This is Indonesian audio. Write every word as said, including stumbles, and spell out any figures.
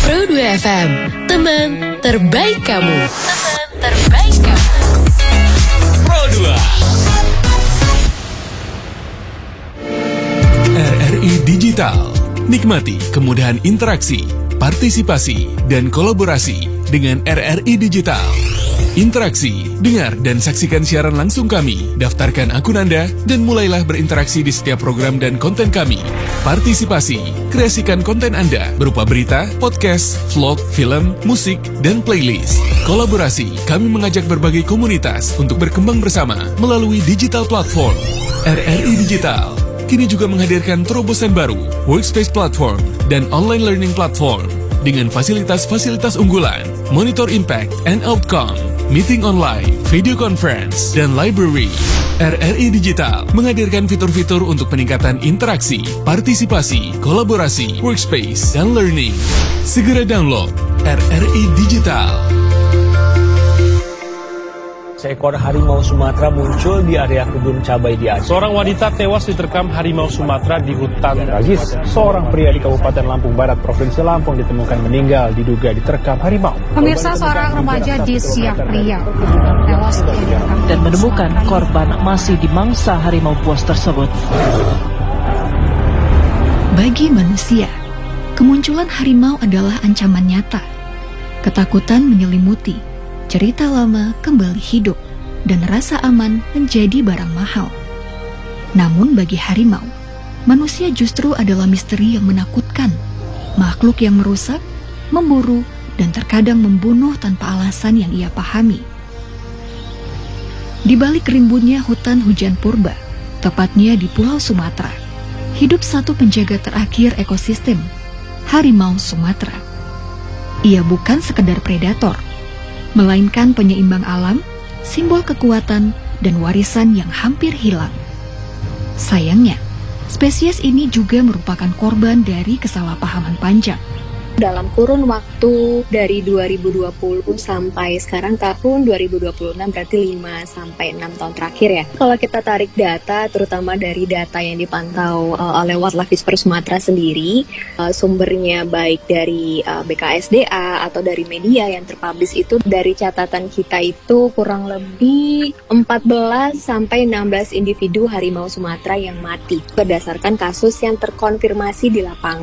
Pro dua F M, teman terbaik kamu. Teman terbaik kamu. Pro dua. R R I Digital. Nikmati kemudahan interaksi, partisipasi, dan kolaborasi dengan R R I Digital. Interaksi, dengar dan saksikan siaran langsung kami, daftarkan akun Anda, dan mulailah berinteraksi di setiap program dan konten kami. Partisipasi, kreasikan konten Anda berupa berita, podcast, vlog, film, musik, dan playlist. Kolaborasi, kami mengajak berbagai komunitas untuk berkembang bersama melalui digital platform. R R I Digital kini juga menghadirkan terobosan baru, workspace platform, dan online learning platform dengan fasilitas-fasilitas unggulan, monitor impact and outcome, meeting online, video conference, dan library. R R I Digital menghadirkan fitur-fitur untuk peningkatan interaksi, partisipasi, kolaborasi, workspace, dan learning. Segera download R R I Digital. Seekor harimau Sumatera muncul di area kebun cabai di Aceh. Seorang wanita tewas diterkam harimau Sumatera di hutan. Tragis, seorang pria di Kabupaten Lampung Barat, Provinsi Lampung ditemukan meninggal diduga diterkam harimau. Pemirsa, seorang remaja di Siak Riau tewas diterkam dan menemukan korban masih dimangsa harimau buas tersebut. Bagi manusia, kemunculan harimau adalah ancaman nyata. Ketakutan menyelimuti. Cerita lama kembali hidup, dan rasa aman menjadi barang mahal. Namun bagi harimau, manusia justru adalah misteri yang menakutkan. Makhluk yang merusak, memburu, dan terkadang membunuh tanpa alasan yang ia pahami. Di balik rimbunnya hutan hujan purba, tepatnya di Pulau Sumatera, hidup satu penjaga terakhir ekosistem, harimau Sumatera. Ia bukan sekedar predator, melainkan penyeimbang alam, simbol kekuatan, dan warisan yang hampir hilang. Sayangnya, spesies ini juga merupakan korban dari kesalahpahaman panjang. Dalam kurun waktu dari dua ribu dua puluh sampai sekarang tahun dua ribu dua puluh enam, berarti lima sampai enam tahun terakhir ya. Kalau kita tarik data, terutama dari data yang dipantau uh, oleh Wildlife Whisperer Sumatera sendiri, uh, sumbernya baik dari uh, B K S D A atau dari media yang terpublish itu, dari catatan kita itu kurang lebih empat belas sampai enam belas individu harimau Sumatera yang mati berdasarkan kasus yang terkonfirmasi di lapangan.